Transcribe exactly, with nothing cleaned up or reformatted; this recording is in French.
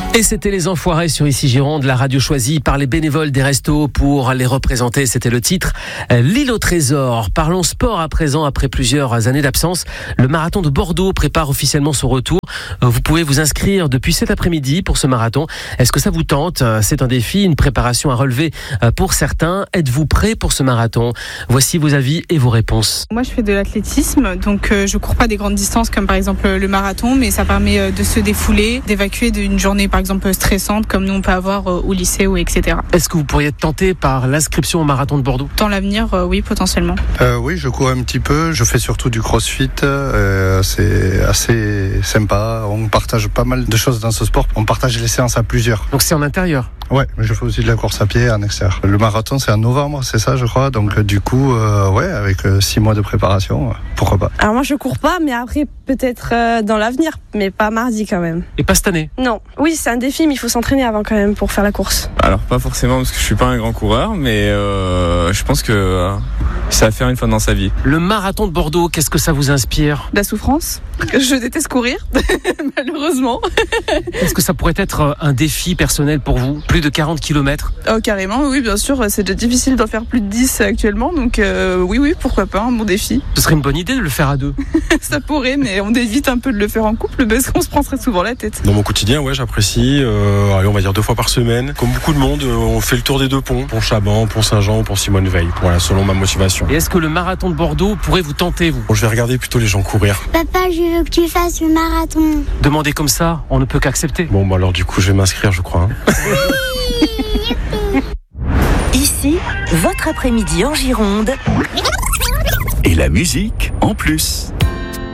Et c'était Les Enfoirés sur Ici Gironde, la radio choisie par les bénévoles des restos pour les représenter. C'était le titre L'île au trésor. Parlons sport à présent. Après plusieurs années d'absence, le marathon de Bordeaux prépare officiellement son retour. Vous pouvez vous inscrire depuis cet après-midi pour ce marathon. Est-ce que ça vous tente ? C'est un défi, une préparation à relever pour certains. Êtes-vous prêt pour ce marathon ? Voici vos avis et vos réponses. Moi, je fais de l'athlétisme, donc euh, je cours pas des grandes distances comme par exemple le marathon, mais ça permet de se défouler, d'évacuer d'une journée par exemple stressante comme nous on peut avoir euh, au lycée ou et cetera. Est-ce que vous pourriez être tenté par l'inscription au marathon de Bordeaux ? Dans l'avenir, euh, oui, potentiellement. Euh, oui, je cours un petit peu. Je fais surtout du crossfit. Euh, c'est assez sympa. On partage pas mal de choses dans ce sport. On partage les séances à plusieurs. Donc c'est en intérieur ? Ouais, mais je fais aussi de la course à pied en extérieur. Le marathon, c'est en novembre, c'est ça, je crois. Donc euh, du coup, euh, ouais, avec euh, six mois de préparation, euh, pourquoi pas. Alors moi, je cours pas, mais après peut-être euh, dans l'avenir, mais pas mardi quand même. Et pas cette année ? Non. Oui, c'est un défi, mais il faut s'entraîner avant quand même pour faire la course. Alors pas forcément parce que je suis pas un grand coureur, mais euh, je pense que euh, ça va faire une fois dans sa vie. Le marathon de Bordeaux, qu'est-ce que ça vous inspire ? La souffrance. Je déteste courir, malheureusement. Est-ce que ça pourrait être un défi personnel pour vous ? Plus de quarante kilomètres ? Oh, carrément, oui, bien sûr. C'est déjà difficile d'en faire plus de dix actuellement, donc euh, oui, oui, pourquoi pas, un bon défi. Ce serait une bonne idée de le faire à deux. Ça pourrait, mais on évite un peu de le faire en couple parce qu'on se prend très souvent la tête. Dans mon quotidien, ouais, j'apprécie. Euh, allez, on va dire deux fois par semaine. Comme beaucoup de monde, euh, on fait le tour des deux ponts, pont Chaban, pont Saint-Jean, pont Simone-Veil. Voilà, selon ma motivation. Et est-ce que le marathon de Bordeaux pourrait vous tenter, vous ? Bon, je vais regarder plutôt les gens courir. Papa, je veux que tu fasses le marathon. Demander comme ça, on ne peut qu'accepter. Bon, bah alors du coup, je vais m'inscrire, je crois. Hein. Ici, votre après-midi en Gironde. Et la musique en plus.